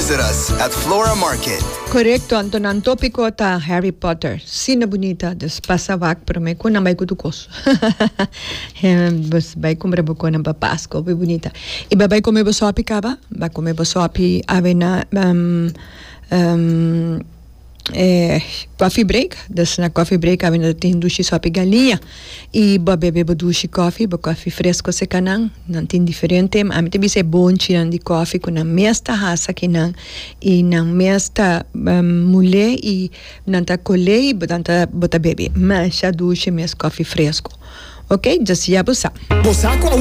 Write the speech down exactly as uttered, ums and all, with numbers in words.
Visit us at Flora Market. Correcto, Anton Antópico ta Harry Potter. Sina bonita, des pasawak pero may kuna may kutukos. Bas bay kumre bo kuna ba Pasko, bay bonita. Iba bay kume bo sopi ka ba? Ba kume bo sopi ave na um um eh, coffee break, dus na coffee break ave na tin dushi sopi galinha e ba bebe bo dushi coffee, bo coffee fresco se kanang, nan tin diferente, a mi te bise bon chinan di coffee kuna mesta hasa kinang e nang mesta um, mulher e nanta colher e botanta bota bebe, mas já dushi mes coffee fresco. Ok, já se ia buscar.